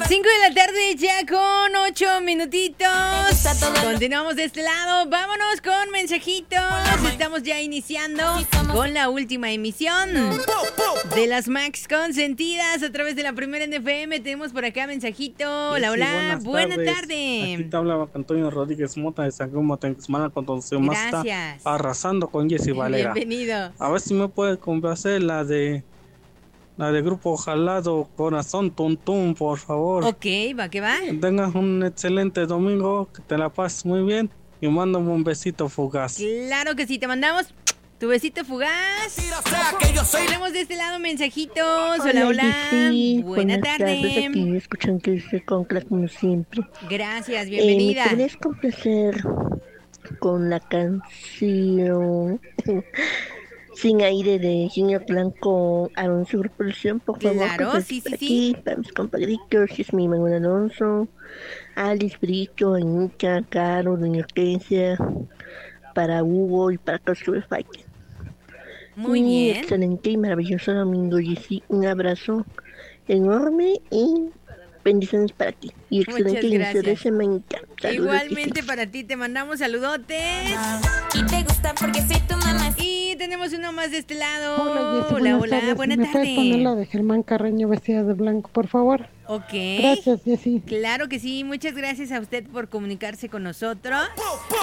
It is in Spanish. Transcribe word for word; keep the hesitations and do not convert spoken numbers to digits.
cinco de la tarde ya con ocho minutitos. Continuamos de este lado. Vámonos con mensajitos. Estamos ya iniciando con la última emisión de las Max Consentidas a través de la primera N F M. Tenemos por acá mensajito. Hola, Sí, hola. buenas Buena tardes. tarde. Aquí te habla Antonio Rodríguez Mota de San Guma, Tenxmana, con donde más está Gracias. arrasando con Jessy Valera. Bienvenido. A ver si me puede complacer la de la de Grupo Jalado, Corazón Tum Tum, por favor. Ok, va que va. Tengas un excelente domingo, que te la pases muy bien y mándame un besito fugaz. Claro que sí, te mandamos tu besito fugaz. Tenemos de este lado mensajitos. Hola, hola. Jessy. Buena Buenas tarde. tardes, aquí escuchan que se concla como siempre. Gracias, Eh, bienvenida. ¿Me podrías complacer con la canción Sin Aire de Junior Blanco Alonso Producción, por favor? Claro, Complacer sí, sí, por sí. aquí, para mis compadritos, Yasmín Manuel Alonso, Alice Brito, Anita, Caro, Doña Hortensia, para Hugo y para Costure Fight. Muy Y bien. excelente y maravilloso domingo, Jessy. Un abrazo enorme y bendiciones para ti. Y excelente Muchas inicio de gracias. semanita. Saludos, Igualmente Jessy. para ti, te mandamos saludotes. Y te gusta porque soy tu mamá. Y tenemos uno más de este lado. Hola, Jessy, hola, buenas hola, tardes. buena ¿Me puedes poner la tarde. de Germán Carreño vestida de blanco, por favor? Ok. Gracias, Jessy. Claro que sí, muchas gracias a usted por comunicarse con nosotros.